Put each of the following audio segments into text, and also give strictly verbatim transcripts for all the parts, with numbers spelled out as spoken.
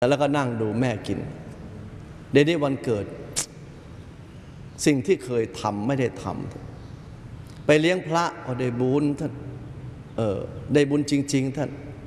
แล้วก็นั่งดูแม่กินเดี๋ยวนี้วันเกิดสิ่งที่เคยทำไม่ได้ทำไปเลี้ยงพระก็ได้บุญท่านเออได้บุญจริงๆท่าน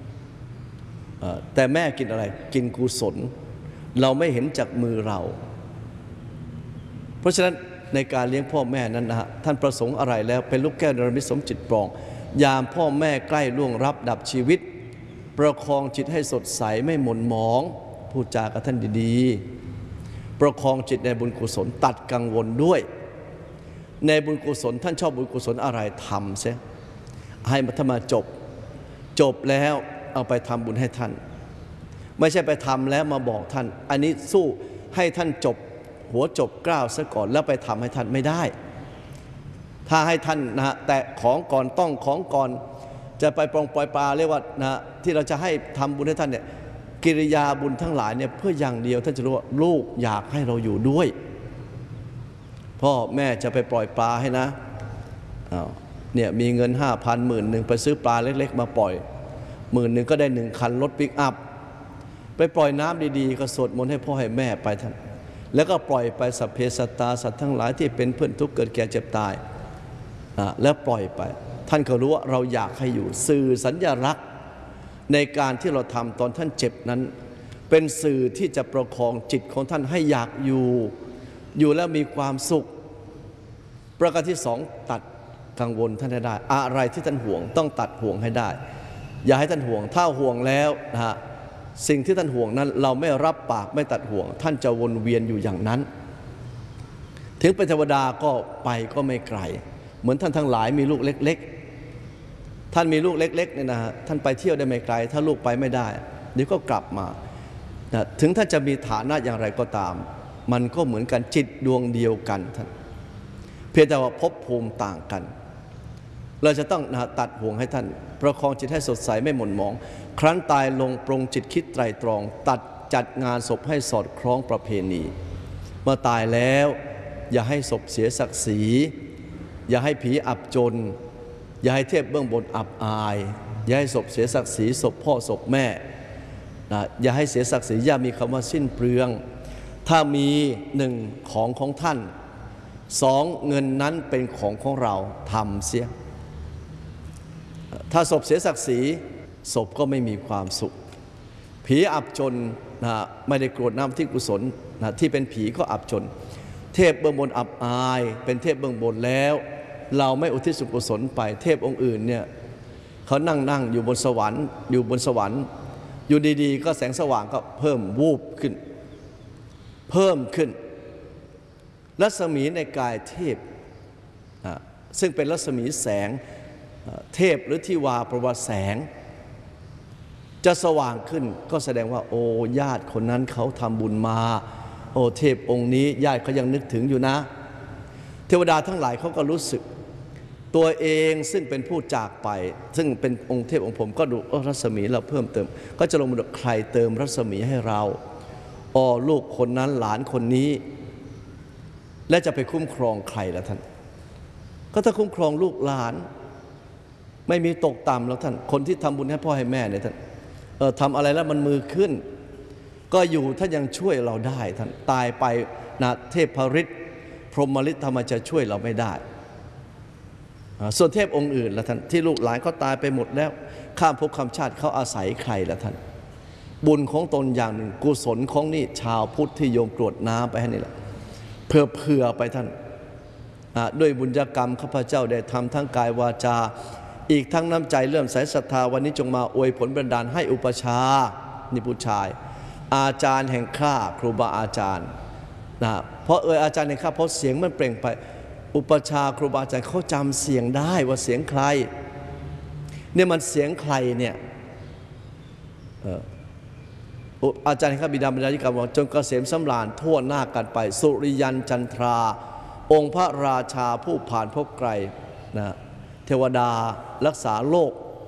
แต่แม่กินอะไรกินกุศลเราไม่เห็นจากมือเราเพราะฉะนั้นในการเลี้ยงพ่อแม่นั้นนะฮะท่านประสงค์อะไรแล้วเป็นลูกแก้วเนรมิตสมจิตปรองยามพ่อแม่ใกล้ล่วงรับดับชีวิตประคองจิตให้สดใสไม่หม่นหมองพูดจากับท่านดีๆประคองจิตในบุญกุศลตัดกังวลด้วยในบุญกุศลท่านชอบบุญกุศลอะไรทำเสียให้มาทำมาจบจบแล้วเอาไปทำบุญให้ท่านไม่ใช่ไปทำแล้วมาบอกท่านอันนี้สู้ให้ท่านจบหัวจบกล้าวซะก่อนแล้วไปทำให้ท่านไม่ได้ถ้าให้ท่านนะฮะแต่ของก่อนต้องของก่อนจะไปปรองปล่อยปลาเรียกว่านะที่เราจะให้ทำบุญให้ท่านเนี่ยกิริยาบุญทั้งหลายเนี่ยเพื่ออย่างเดียวท่านจะรู้ว่าลูกอยากให้เราอยู่ด้วยพ่อแม่จะไปปล่อยปลาให้นะอ้าวเนี่ยมีเงินห้าพันหมื่นหนึ่งไปซื้อปลาเล็กๆมาปล่อยหมื่นหนึ่งก็ได้หนึ่งคันรถปิกอัพไปปล่อยน้ำดีๆก็สวดมนต์ให้พ่อให้แม่ไปท่านแล้วก็ปล่อยไปสัพเพสัตตาสัตว์ทั้งหลายที่เป็นเพื่อนทุกข์เกิดแก่เจ็บตายนะแล้วปล่อยไปท่านก็รู้ว่าเราอยากให้อยู่สื่อสัญลักษณ์ในการที่เราทำตอนท่านเจ็บนั้นเป็นสื่อที่จะประคองจิตของท่านให้อยากอยู่อยู่แล้วมีความสุขประการที่สองตัดกังวลท่านให้ได้อะไรที่ท่านห่วงต้องตัดห่วงให้ได้อย่าให้ท่านห่วงถ้าห่วงแล้วนะฮะสิ่งที่ท่านห่วงนั้นเราไม่รับปากไม่ตัดห่วงท่านจะวนเวียนอยู่อย่างนั้นถึงเป็นเทวดาก็ไปก็ไม่ไกลเหมือนท่านทั้งหลายมีลูกเล็กๆท่านมีลูกเล็กๆเนี่ยนะฮะท่านไปเที่ยวได้ไม่ไกลถ้าลูกไปไม่ได้เดี๋ยวก็กลับมานะถึงท่านจะมีฐานะอย่างไรก็ตามมันก็เหมือนกันจิตดวงเดียวกันท่านเพียงแต่ว่าภพภูมิต่างกันเราจะต้องนะตัดห่วงให้ท่านประคองจิตให้สดใสไม่หม่นหมองครั้นตายลงปรงจิตคิดไตรตรองตัดจัดงานศพให้สอดคล้องประเพณีเมื่อตายแล้วอย่าให้ศพเสียศักดิ์ศรีอย่าให้ผีอับจนอย่าให้เทพเบื้องบนอับอายอย่าให้ศพเสียศักดิ์ศรีศพพ่อศพแม่นะอย่าให้เสียศักดิ์ศรีอย่ามีคำว่าสิ้นเปลืองถ้ามีหนึ่งของของท่านสองเงินนั้นเป็นของของเราทำเสียถ้าศพเสียศักดิ์ศรีศพก็ไม่มีความสุขผีอับจนนะไม่ได้กรวดน้ำที่กุศลนะที่เป็นผีก็อับจนเทพเบื้องบนอับอายเป็นเทพเบื้องบนแล้วเราไม่อุทิศส่วนกุศลไปเทพองค์อื่นเนี่ยเขานั่งนั่งอยู่บนสวรรค์อยู่บนสวรรค์อยู่ดีๆก็แสงสว่างก็เพิ่มวูบขึ้นเพิ่มขึ้นรัศมีในกายเทพซึ่งเป็นรัศมีแสงเทพหรือทิวาประวัติแสงจะสว่างขึ้นก็แสดงว่าโอ้ญาติคนนั้นเขาทำบุญมาโอ้เทพองค์นี้ญาติเขายังนึกถึงอยู่นะเทวดาทั้งหลายเขาก็รู้สึกตัวเองซึ่งเป็นผู้จากไปซึ่งเป็นองค์เทพองค์ผมก็ดูรัศมีเราเพิ่มเติมก็จะลงมาดูใครเติมรัศมีให้เราอ๋อลูกคนนั้นหลานคนนี้และจะไปคุ้มครองใครล่ะท่านก็ถ้าคุ้มครองลูกหลานไม่มีตกต่ำแล้วท่านคนที่ทำบุญให้พ่อให้แม่เนี่ยท่านเออทำอะไรแล้วมันมือขึ้นก็อยู่ท่านยังช่วยเราได้ท่านตายไปนะเทพฤทธิ์พรหมฤทธิ์ทำไมจะช่วยเราไม่ได้ส่วนเทพองค์อื่นละท่านที่ลูกหลานเขาตายไปหมดแล้วข้ามภพข้ามชาติเขาอาศัยใครละท่านบุญของตนอย่างหนึ่งกุศลของนี่ชาวพุทธที่โยมกรวดน้ำไปให้นี่แหละเพื่อเผื่อไปท่านด้วยบุญญกรรมข้าพเจ้าได้ทำทั้งกายวาจาอีกทั้งน้ำใจเลื่อมใสศรัทธาวันนี้จงมาอวยผลบันดาลให้อุปชานี่ผู้ชายอาจารย์แห่งข้าครูบาอาจารย์นะเพราะเอออาจารย์แห่งข้าเพราะเสียงมันเปล่งไปอุปชาครูบาอาจารย์เขาจำเสียงได้ว่าเสียงใครเนี่ยมันเสียงใครเนี่ยอาจารย์แห่งข้าบิดาบรรดาธิการบอกจงเกษมสำราญทั่วหน้ากันไปสุริยันจันทราองค์พระราชาผู้ผ่านภพไกลนะเทวดารักษาโลก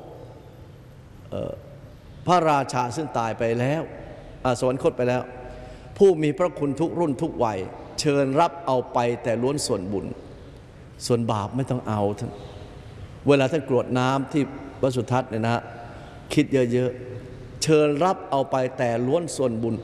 พระราชาซึ่งตายไปแล้วสวรรคตไปแล้วผู้มีพระคุณทุกรุ่นทุกวัยเชิญรับเอาไปแต่ล้วนส่วนบุญส่วนบาปไม่ต้องเอาท่านเวลาท่านกรวดน้ำที่วัดสุทัศน์เนี่ยนะคิดเยอะๆเชิญรับเอาไปแต่ล้วนส่วนบุญ